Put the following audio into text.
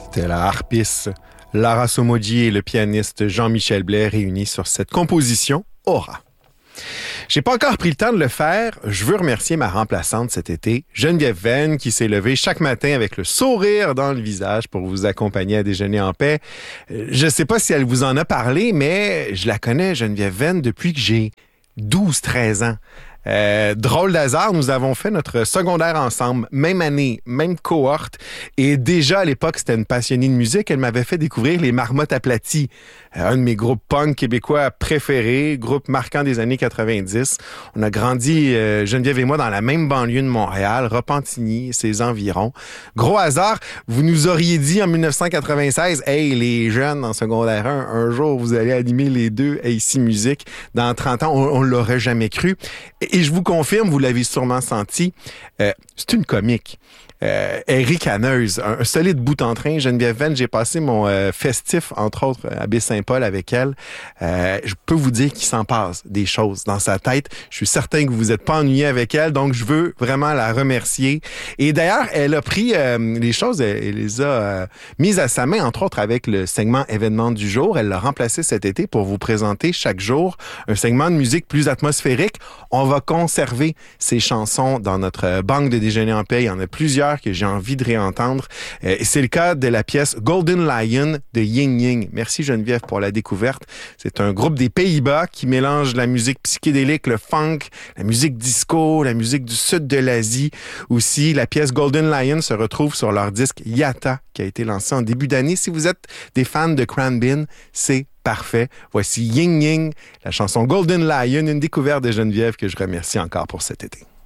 C'était la harpiste Lara Somogyi et le pianiste Jean-Michel Blais réunis sur cette composition Aura. J'ai pas encore pris le temps de le faire. Je veux remercier ma remplaçante cet été, Geneviève Venn, qui s'est levée chaque matin avec le sourire dans le visage pour vous accompagner à déjeuner en paix. Je sais pas si elle vous en a parlé, mais je la connais, Geneviève Venn, depuis que j'ai 12-13 ans. Drôle d'hasard, nous avons fait notre secondaire ensemble, même année, même cohorte, et déjà à l'époque, c'était une passionnée de musique. Elle m'avait fait découvrir les Marmottes aplaties, un de mes groupes punk québécois préférés, groupe marquant des années 90. On a grandi, Geneviève et moi, dans la même banlieue de Montréal, Repentigny et ses environs. Gros hasard, vous nous auriez dit en 1996, « Hey, les jeunes en secondaire 1, un jour, vous allez animer les deux AC Musique. » Dans 30 ans, on l'aurait jamais cru. Et je vous confirme, vous l'avez sûrement senti, c'est une comique. Elle est ricaneuse, un solide bout en train. Geneviève Venn, j'ai passé mon festif, entre autres, à Baie-Saint-Paul avec elle. Je peux vous dire qu'il s'en passe des choses dans sa tête. Je suis certain que vous vous êtes pas ennuyé avec elle, donc je veux vraiment la remercier. Et d'ailleurs, elle a pris les choses, elle les a mises à sa main, entre autres avec le segment événement du jour. Elle l'a remplacé cet été pour vous présenter chaque jour un segment de musique plus atmosphérique. On va conserver ces chansons dans notre banque de déjeuner en paix. Il y en a plusieurs que j'ai envie de réentendre. Et c'est le cas de la pièce Golden Lion de Ying Ying. Merci Geneviève pour la découverte. C'est un groupe des Pays-Bas qui mélange la musique psychédélique, le funk, la musique disco, la musique du sud de l'Asie. Aussi, la pièce Golden Lion se retrouve sur leur disque Yata qui a été lancé en début d'année. Si vous êtes des fans de Cranbin, c'est parfait. Voici Ying Ying, la chanson Golden Lion, une découverte de Geneviève que je remercie encore pour cet été.